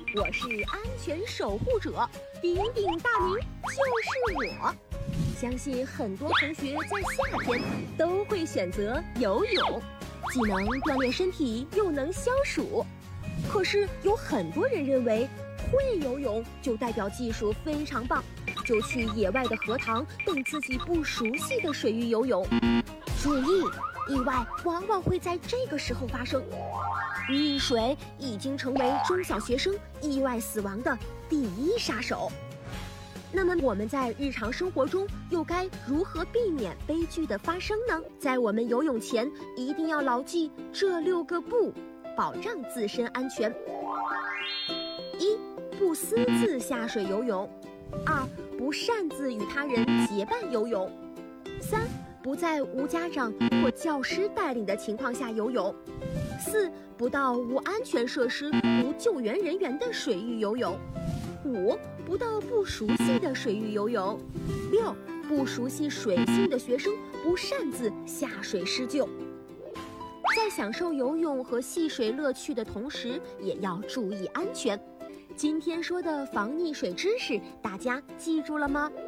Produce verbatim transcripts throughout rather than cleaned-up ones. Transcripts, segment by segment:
我是安全守护者，鼎鼎大名就是我。相信很多同学在夏天都会选择游泳，既能锻炼身体，又能消暑。可是有很多人认为会游泳就代表技术非常棒，就去野外的河塘等自己不熟悉的水域游泳。注意，意外往往会在这个时候发生。溺水已经成为中小学生意外死亡的第一杀手。那么我们在日常生活中又该如何避免悲剧的发生呢？在我们游泳前一定要牢记这六个不，保障自身安全。一、不私自下水游泳；二、不擅自与他人结伴游泳；三、不在无家长或教师带领的情况下游泳；四、不到无安全设施、无救援人员的水域游泳；五、不到不熟悉的水域游泳；六、不熟悉水性的学生不擅自下水施救。在享受游泳和戏水乐趣的同时，也要注意安全。今天说的防溺水知识，大家记住了吗？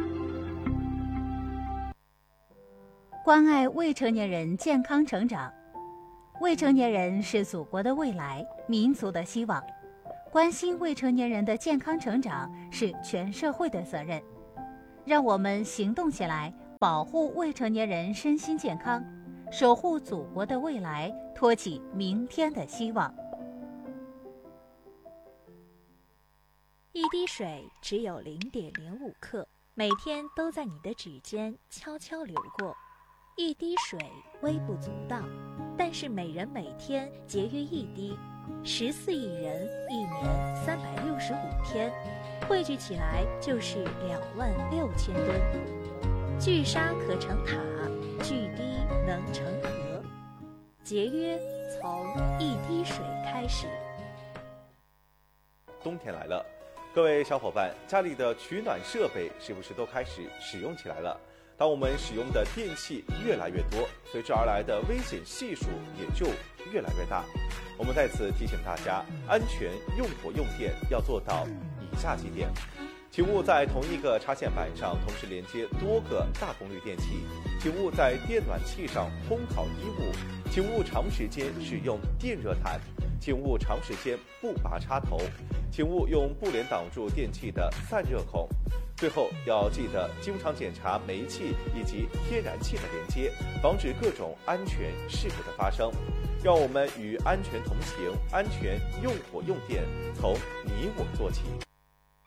关爱未成年人健康成长。未成年人是祖国的未来，民族的希望。关心未成年人的健康成长是全社会的责任。让我们行动起来，保护未成年人身心健康，守护祖国的未来，托起明天的希望。 一滴水只有 零点零五 克，每天都在你的指尖悄悄流过。一滴水微不足道，但是每人每天节约一滴，十四亿人，一年三百六十五天，汇聚起来就是两万六千吨。聚沙可成塔，聚滴能成河。节约从一滴水开始。 冬天来了，各位小伙伴，家里的取暖设备是不是都开始使用起来了？当我们使用的电器越来越多，随之而来的危险系数也就越来越大。我们在此提醒大家，安全用火用电要做到以下几点：请勿在同一个插线板上同时连接多个大功率电器；请勿在电暖器上烘烤衣物；请勿长时间使用电热毯；请勿长时间不拔插头；请勿用布帘挡住电器的散热孔。最后要记得经常检查煤气以及天然气的连接，防止各种安全事故的发生。让我们与安全同行，安全用火用电，从你我做起。